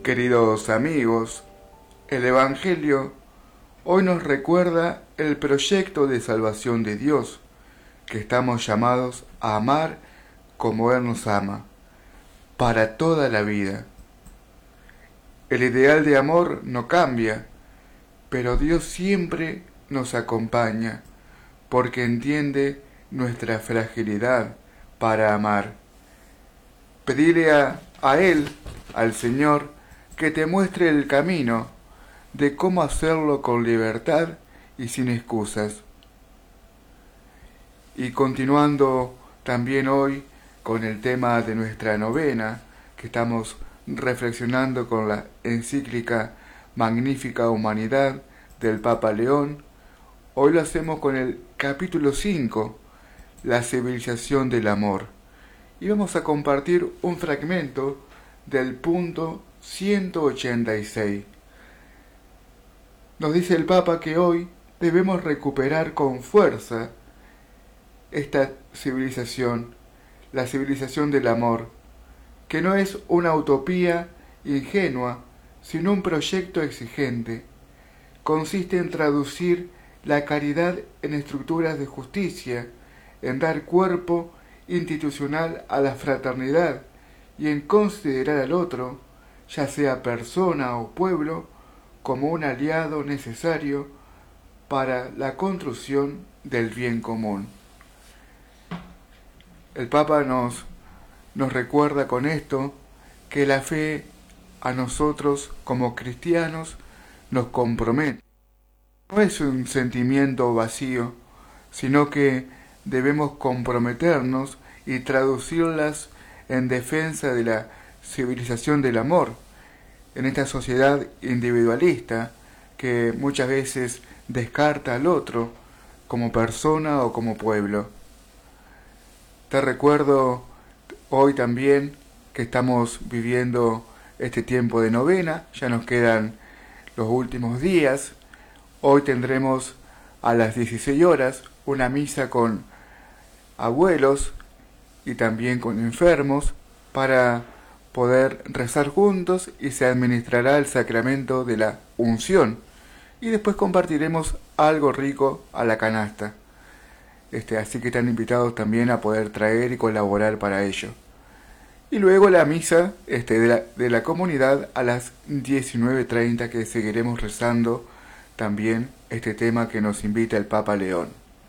Queridos amigos, el Evangelio hoy nos recuerda el proyecto de salvación de Dios, que estamos llamados a amar como Él nos ama, para toda la vida. El ideal de amor no cambia, pero Dios siempre nos acompaña, porque entiende nuestra fragilidad para amar. Pedirle a Él, al Señor, que te muestre el camino de cómo hacerlo con libertad y sin excusas. Y continuando también hoy con el tema de nuestra novena, que estamos reflexionando con la encíclica Magnífica Humanidad del Papa León, hoy lo hacemos con el capítulo 5, la civilización del amor. Y vamos a compartir un fragmento del punto 186. Nos dice el Papa que hoy debemos recuperar con fuerza esta civilización, la civilización del amor, que no es una utopía ingenua, sino un proyecto exigente. Consiste en traducir la caridad en estructuras de justicia, en dar cuerpo institucional a la fraternidad y en considerar al otro, ya sea persona o pueblo, como un aliado necesario para la construcción del bien común. El Papa nos recuerda con esto que la fe a nosotros como cristianos nos compromete. No es un sentimiento vacío, sino que debemos comprometernos y traducirlas en defensa de la civilización del amor, en esta sociedad individualista que muchas veces descarta al otro como persona o como pueblo. Te recuerdo hoy también que estamos viviendo este tiempo de novena, ya nos quedan los últimos días. Hoy tendremos a las 16 horas una misa con abuelos y también con enfermos para poder rezar juntos y se administrará el sacramento de la unción y después compartiremos algo rico a la canasta. Así que están invitados también a poder traer y colaborar para ello. Y luego la misa de la comunidad a las 19:30, que seguiremos rezando también este tema que nos invita el Papa León.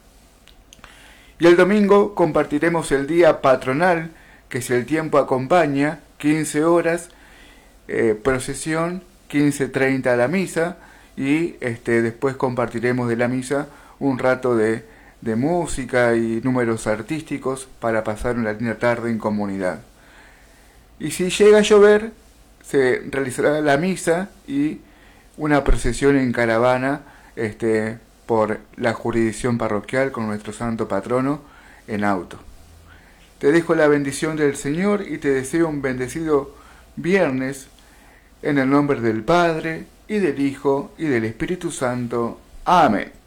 Y el domingo compartiremos el día patronal, que si el tiempo acompaña, 15 horas, procesión, 15:30 la misa, y después compartiremos de la misa un rato de música y números artísticos para pasar una linda tarde en comunidad. Y si llega a llover, se realizará la misa y una procesión en caravana por la jurisdicción parroquial con nuestro santo patrono en auto. Te dejo la bendición del Señor y te deseo un bendecido viernes en el nombre del Padre, y del Hijo, y del Espíritu Santo. Amén.